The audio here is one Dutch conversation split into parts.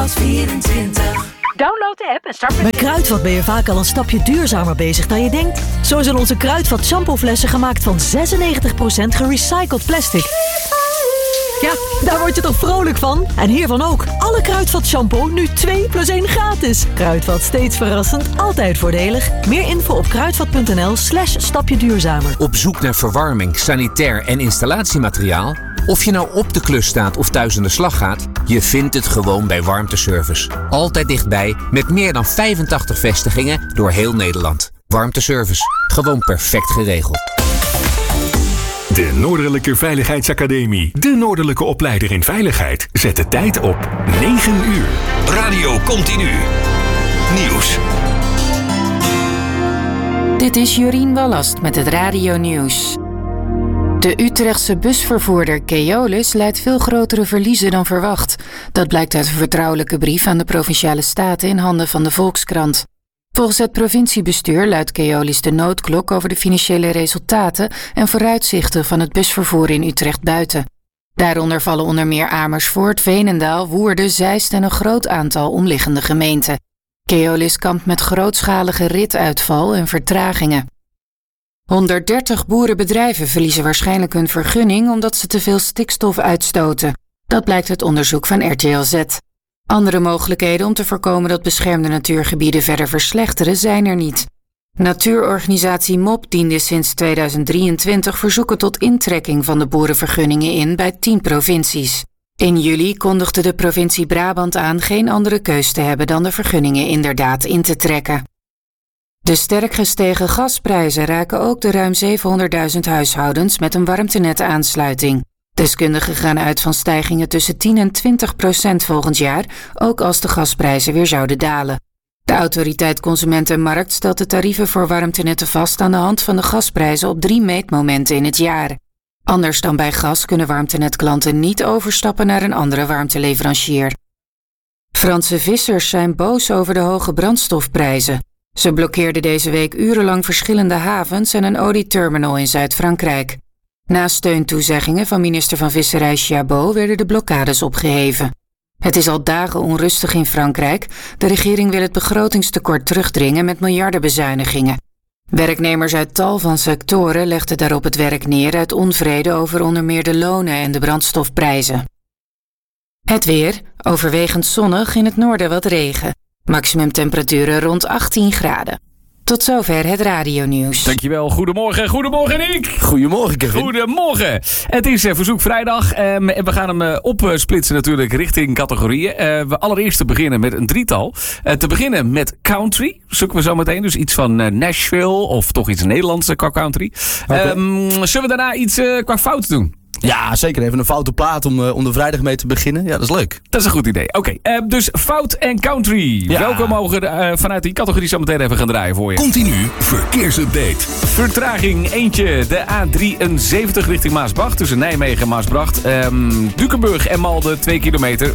Kruidvat24. Download de app en start Met Kruidvat ben je vaak al een stapje duurzamer bezig dan je denkt. Zo zijn onze Kruidvat shampooflessen gemaakt van 96% gerecycled plastic. Ja, daar word je toch vrolijk van? En hiervan ook. Alle Kruidvat shampoo nu 2 + 1 gratis. Kruidvat, steeds verrassend, altijd voordelig. Meer info op kruidvat.nl/stapje duurzamer. Op zoek naar verwarming, sanitair en installatiemateriaal? Of je nou op de klus staat of thuis aan de slag gaat, je vindt het gewoon bij Warmteservice. Altijd dichtbij, met meer dan 85 vestigingen door heel Nederland. Warmteservice, gewoon perfect geregeld. De Noordelijke Veiligheidsacademie, de Noordelijke opleider in veiligheid, zet de tijd op 9 uur. Radio Continu. Nieuws. Dit is Jorien Wallast met het Radio Nieuws. De Utrechtse busvervoerder Keolis leidt veel grotere verliezen dan verwacht. Dat blijkt uit een vertrouwelijke brief aan de Provinciale Staten in handen van de Volkskrant. Volgens het provinciebestuur luidt Keolis de noodklok over de financiële resultaten en vooruitzichten van het busvervoer in Utrecht buiten. Daaronder vallen onder meer Amersfoort, Veenendaal, Woerden, Zeist en een groot aantal omliggende gemeenten. Keolis kampt met grootschalige rituitval en vertragingen. 130 boerenbedrijven verliezen waarschijnlijk hun vergunning omdat ze te veel stikstof uitstoten. Dat blijkt uit onderzoek van RTL Z. Andere mogelijkheden om te voorkomen dat beschermde natuurgebieden verder verslechteren zijn er niet. Natuurorganisatie MOP diende sinds 2023 verzoeken tot intrekking van de boerenvergunningen in bij 10 provincies. In juli kondigde de provincie Brabant aan geen andere keus te hebben dan de vergunningen inderdaad in te trekken. De sterk gestegen gasprijzen raken ook de ruim 700.000 huishoudens met een warmtenetaansluiting. Deskundigen gaan uit van stijgingen tussen 10 en 20% volgend jaar, ook als de gasprijzen weer zouden dalen. De autoriteit Consument en Markt stelt de tarieven voor warmtenetten vast aan de hand van de gasprijzen op 3 meetmomenten in het jaar. Anders dan bij gas kunnen warmtenetklanten niet overstappen naar een andere warmteleverancier. Franse vissers zijn boos over de hoge brandstofprijzen. Ze blokkeerden deze week urenlang verschillende havens en een olieterminal in Zuid-Frankrijk. Na steuntoezeggingen van minister van Visserij Chabot werden de blokkades opgeheven. Het is al dagen onrustig in Frankrijk. De regering wil het begrotingstekort terugdringen met miljardenbezuinigingen. Werknemers uit tal van sectoren legden daarop het werk neer uit onvrede over onder meer de lonen en de brandstofprijzen. Het weer, overwegend zonnig, in het noorden wat regen. Maximumtemperaturen rond 18 graden. Tot zover het radionieuws. Dankjewel. Goedemorgen Nick. Goedemorgen Kevin. Goedemorgen. Het is Verzoek Vrijdag. En we gaan hem opsplitsen natuurlijk richting categorieën. We allereerst te beginnen met een drietal. Te beginnen met country. Zoeken we zo meteen. Dus iets van Nashville of toch iets Nederlands qua country. Okay. Zullen we daarna iets qua fout doen? Ja, zeker. Even een foute plaat om de vrijdag mee te beginnen. Ja, dat is leuk. Dat is een goed idee. Oké, dus fout en country. Ja. Welke mogen vanuit die categorie zo meteen even gaan draaien voor je? Continu verkeersupdate. Vertraging eentje. De A73 richting Maasbracht. Tussen Nijmegen en Maasbracht. Dukenburg en Malden 2 kilometer.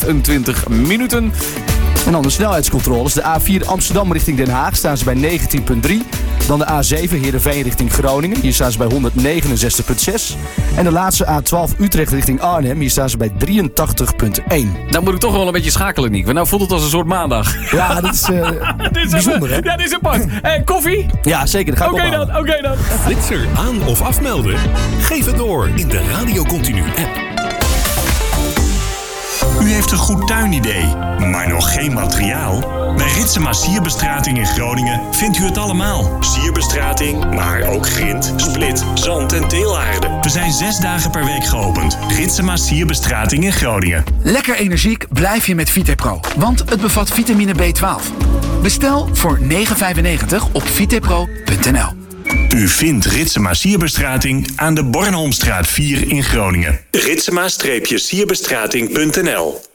25 minuten. En dan de snelheidscontroles. De A4 Amsterdam richting Den Haag staan ze bij 19,3. Dan de A7 Heerenveen richting Groningen. Hier staan ze bij 169,6. En de laatste A12 Utrecht richting Arnhem. Hier staan ze bij 83,1. Dan moet ik toch wel een beetje schakelen, Niek. Want nou voelt het als een soort maandag. Ja, dit is bijzonder, hè? Ja, dit is apart. Koffie? Ja, zeker. Dat ga ik ophalen. Oké dan. Flitser aan of afmelden? Geef het door in de Radio Continu app. U heeft een goed tuinidee, maar nog geen materiaal? Bij Ritsema Sierbestrating in Groningen vindt u het allemaal. Sierbestrating, maar ook grind, split, zand en teelaarde. We zijn 6 dagen per week geopend. Ritsema Sierbestrating in Groningen. Lekker energiek blijf je met Vitepro, want het bevat vitamine B12. Bestel voor €9,95 op vitepro.nl. U vindt Ritsema Sierbestrating aan de Bornholmstraat 4 in Groningen. Ritsema-sierbestrating.nl.